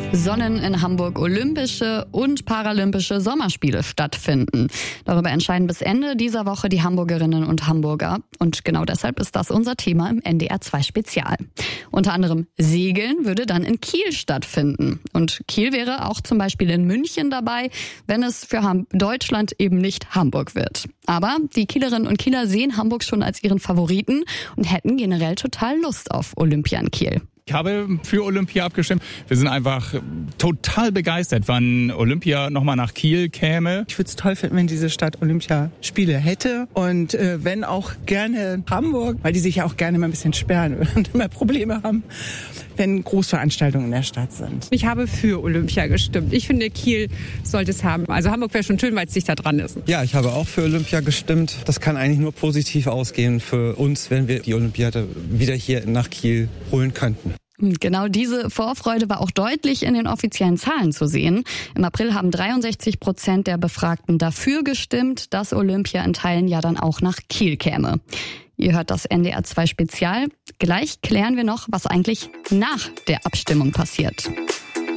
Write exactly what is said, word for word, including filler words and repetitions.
sollen in Hamburg Olympische und Paralympische Sommerspiele stattfinden. Darüber entscheiden bis Ende dieser Woche die Hamburgerinnen und Hamburger. Und genau deshalb ist das unser Thema im N D R zwei Spezial. Unter anderem Segeln würde dann in Kiel stattfinden. Und Kiel wäre auch zum Beispiel in München dabei, wenn es für Ham- Deutschland eben nicht Hamburg wird. Aber die Kielerinnen und Kieler sehen Hamburg schon als ihren Favoriten und hätten generell total Lust auf Olympia in Kiel. Ich habe für Olympia abgestimmt. Wir sind einfach total begeistert, wann Olympia nochmal nach Kiel käme. Ich würde es toll finden, wenn diese Stadt Olympiaspiele hätte. Und äh, wenn auch gerne Hamburg, weil die sich ja auch gerne mal ein bisschen sperren und immer Probleme haben, wenn Großveranstaltungen in der Stadt sind. Ich habe für Olympia gestimmt. Ich finde, Kiel sollte es haben. Also Hamburg wäre schon schön, weil es dicht da dran ist. Ja, ich habe auch für Olympia gestimmt. Das kann eigentlich nur positiv ausgehen für uns, wenn wir die Olympiade wieder hier nach Kiel holen könnten. Genau diese Vorfreude war auch deutlich in den offiziellen Zahlen zu sehen. Im April haben dreiundsechzig Prozent der Befragten dafür gestimmt, dass Olympia in Teilen ja dann auch nach Kiel käme. Ihr hört das N D R zwei Spezial. Gleich klären wir noch, was eigentlich nach der Abstimmung passiert.